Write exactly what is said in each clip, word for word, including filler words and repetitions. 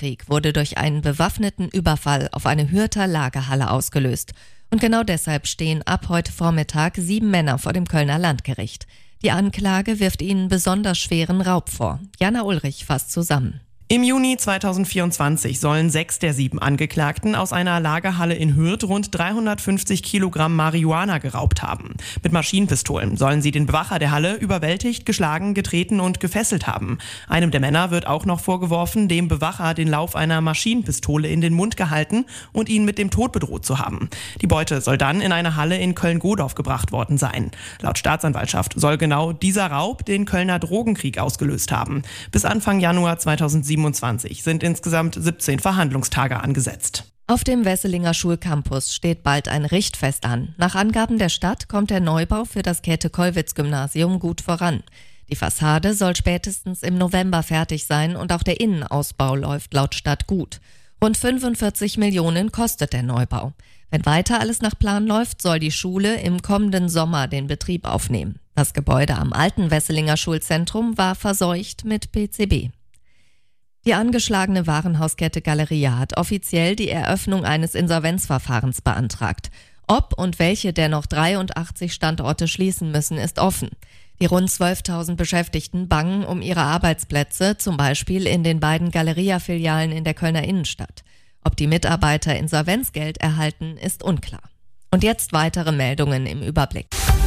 Drogenkrieg wurde durch einen bewaffneten Überfall auf eine Hürther Lagerhalle ausgelöst. Und genau deshalb stehen ab heute Vormittag sieben Männer vor dem Kölner Landgericht. Die Anklage wirft ihnen besonders schweren Raub vor. Jana Ulrich fasst zusammen. Im Juni zweitausendvierundzwanzig sollen sechs der sieben Angeklagten aus einer Lagerhalle in Hürth rund dreihundertfünfzig Kilogramm Marihuana geraubt haben. Mit Maschinenpistolen sollen sie den Bewacher der Halle überwältigt, geschlagen, getreten und gefesselt haben. Einem der Männer wird auch noch vorgeworfen, dem Bewacher den Lauf einer Maschinenpistole in den Mund gehalten und ihn mit dem Tod bedroht zu haben. Die Beute soll dann in eine Halle in Köln-Godorf gebracht worden sein. Laut Staatsanwaltschaft soll genau dieser Raub den Kölner Drogenkrieg ausgelöst haben. Bis Anfang Januar zweitausendsiebenundzwanzig sind insgesamt siebzehn Verhandlungstage angesetzt. Auf dem Wesselinger Schulcampus steht bald ein Richtfest an. Nach Angaben der Stadt kommt der Neubau für das Käthe-Kollwitz-Gymnasium gut voran. Die Fassade soll spätestens im November fertig sein und auch der Innenausbau läuft laut Stadt gut. Rund fünfundvierzig Millionen kostet der Neubau. Wenn weiter alles nach Plan läuft, soll die Schule im kommenden Sommer den Betrieb aufnehmen. Das Gebäude am alten Wesselinger Schulzentrum war verseucht mit P C B. Die angeschlagene Warenhauskette Galeria hat offiziell die Eröffnung eines Insolvenzverfahrens beantragt. Ob und welche der noch dreiundachtzig Standorte schließen müssen, ist offen. Die rund zwölftausend Beschäftigten bangen um ihre Arbeitsplätze, zum Beispiel in den beiden Galeria-Filialen in der Kölner Innenstadt. Ob die Mitarbeiter Insolvenzgeld erhalten, ist unklar. Und jetzt weitere Meldungen im Überblick.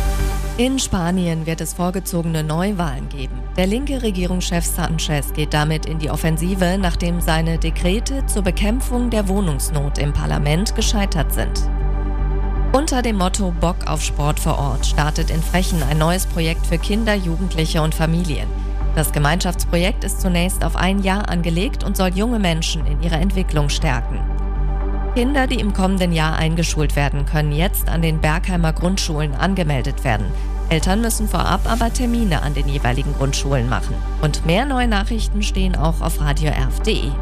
In Spanien wird es vorgezogene Neuwahlen geben. Der linke Regierungschef Sánchez geht damit in die Offensive, nachdem seine Dekrete zur Bekämpfung der Wohnungsnot im Parlament gescheitert sind. Unter dem Motto Bock auf Sport vor Ort startet in Frechen ein neues Projekt für Kinder, Jugendliche und Familien. Das Gemeinschaftsprojekt ist zunächst auf ein Jahr angelegt und soll junge Menschen in ihrer Entwicklung stärken. Kinder, die im kommenden Jahr eingeschult werden, können jetzt an den Bergheimer Grundschulen angemeldet werden. Eltern müssen vorab aber Termine an den jeweiligen Grundschulen machen. Und mehr neue Nachrichten stehen auch auf radio erf punkt de.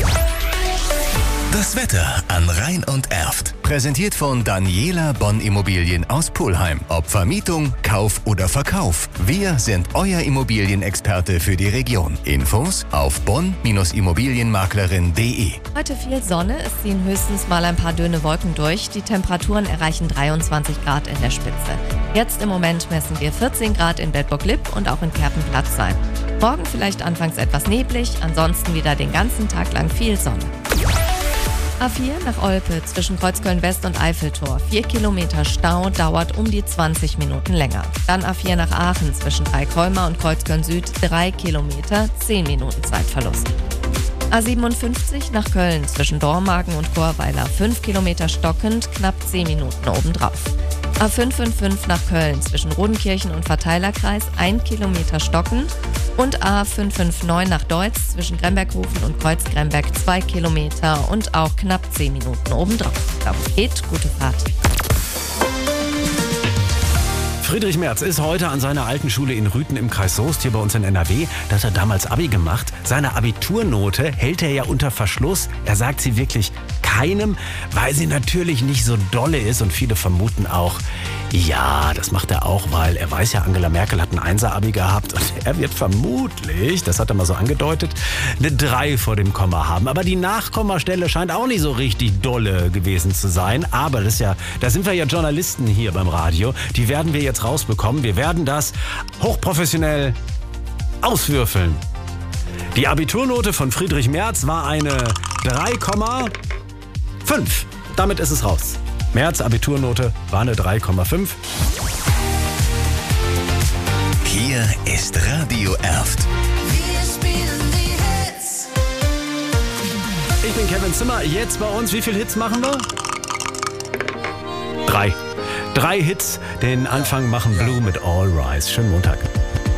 Das Wetter an Rhein und Erft. Präsentiert von Daniela Bonn Immobilien aus Pulheim. Ob Vermietung, Kauf oder Verkauf. Wir sind euer Immobilienexperte für die Region. Infos auf bonn immobilienmaklerin punkt de. Heute viel Sonne, es ziehen höchstens mal ein paar dünne Wolken durch. Die Temperaturen erreichen dreiundzwanzig Grad in der Spitze. Jetzt im Moment messen wir vierzehn Grad in Bedburg-Lipp und auch in Kerpenplatzheim. Morgen vielleicht anfangs etwas neblig, ansonsten wieder den ganzen Tag lang viel Sonne. A vier nach Olpe zwischen Kreuzköln-West und Eiffeltor. Vier Kilometer Stau, dauert um die zwanzig Minuten länger. Dann A vier nach Aachen zwischen Dreikolmer und Kreuzköln-Süd. Drei Kilometer, zehn Minuten Zeitverlust. A siebenundfünfzig nach Köln zwischen Dormagen und Chorweiler. Fünf Kilometer stockend, knapp zehn Minuten obendrauf. A fünf fünf fünf nach Köln zwischen Rodenkirchen und Verteilerkreis. Ein Kilometer stockend. Und A fünf fünf neun nach Deutz zwischen Gremberghofen und Kreuzgremberg zwei Kilometer und auch knapp zehn Minuten obendrauf. Darum geht, gute Fahrt. Friedrich Merz ist heute an seiner alten Schule in Rüthen im Kreis Soest hier bei uns in N R W. Da hat er damals Abi gemacht. Seine Abiturnote hält er ja unter Verschluss. Er sagt sie wirklich keinem, weil sie natürlich nicht so dolle ist. Und viele vermuten auch, ja, das macht er auch, weil er weiß ja, Angela Merkel hat ein Einser-Abi gehabt. Und er wird vermutlich, das hat er mal so angedeutet, eine drei vor dem Komma haben. Aber die Nachkommastelle scheint auch nicht so richtig dolle gewesen zu sein. Aber das ist ja, da sind wir ja Journalisten hier beim Radio. Die werden wir jetzt rausbekommen. Wir werden das hochprofessionell auswürfeln. Die Abiturnote von Friedrich Merz war eine drei Komma fünf. Damit ist es raus. Merz Abiturnote war eine drei Komma fünf. Hier ist Radio Erft. Wir spielen die Hits. Ich bin Kevin Zimmer. Jetzt bei uns. Wie viele Hits machen wir? Drei. Drei Hits. Den Anfang machen Blue mit All Rise. Schönen Montag.